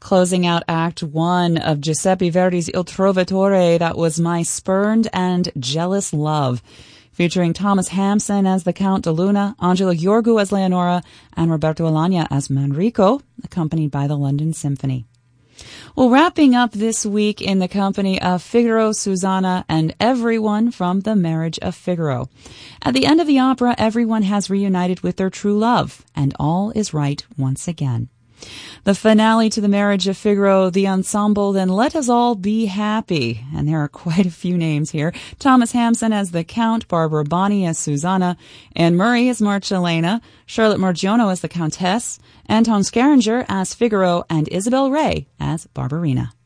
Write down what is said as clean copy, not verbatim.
Closing out Act 1 of Giuseppe Verdi's Il Trovatore, that was My Spurned and Jealous Love, featuring Thomas Hampson as the Count de Luna, Angela Gheorghiu as Leonora, and Roberto Alagna as Manrico, accompanied by the London Symphony. Well, wrapping up this week in the company of Figaro, Susanna, and everyone from The Marriage of Figaro. At the end of the opera, everyone has reunited with their true love, and all is right once again. The finale to The Marriage of Figaro, the ensemble, Then Let Us All Be Happy. And there are quite a few names here. Thomas Hampson as the Count, Barbara Bonney as Susanna, Anne Murray as Marcellena, Charlotte Margiono as the Countess, Anton Scaриnger as Figaro, and Isabel Rey as Barbarina.